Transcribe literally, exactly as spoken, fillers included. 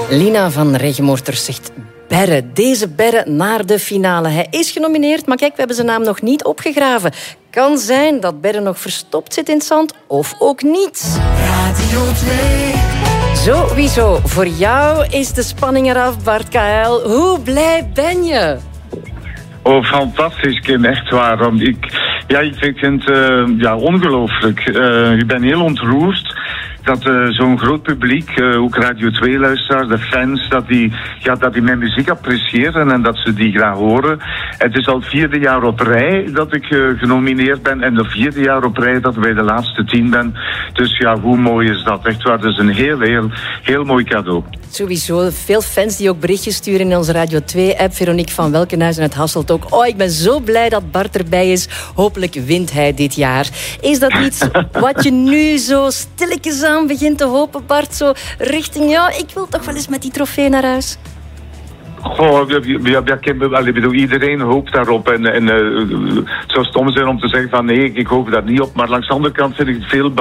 Lina van Regemoorters zegt Berre. Deze Berre naar de finale. Hij is genomineerd, maar kijk, we hebben zijn naam nog niet opgegraven. Kan zijn dat Berre nog verstopt zit in het zand, of ook niet. Radio twee. Sowieso, voor jou is de spanning eraf, Bart K L. Hoe blij ben je? Oh, fantastisch, Kim, echt waar. Want ik, ja, ik vind het uh, ja, ongelooflijk. Uh, ik ben heel ontroerd dat uh, zo'n groot publiek, uh, ook Radio twee-luisteraars, de fans, dat die, ja, dat die mijn muziek appreciëren en dat ze die graag horen. Het is al het vierde jaar op rij dat ik uh, genomineerd ben en de vierde jaar op rij dat ik bij de laatste tien ben. Dus ja, hoe mooi is dat? Echt waar, dat is een heel, heel, heel mooi cadeau. Sowieso, veel fans die ook berichtjes sturen in onze Radio twee-app. Veronique van Welkenhuizen uit Hasselt ook. Oh, ik ben zo blij dat Bart erbij is. Hopelijk wint hij dit jaar. Is dat iets wat je nu zo stilletjes aan begint te hopen, Bart? Zo richting, ja, ik wil toch wel eens met die trofee naar huis. Goh, ja, ja, Kim, ik bedoel, iedereen hoopt daarop. En, en uh, het zou stom zijn om te zeggen van nee, ik hoop daar niet op. Maar langs de andere kant vind ik het veel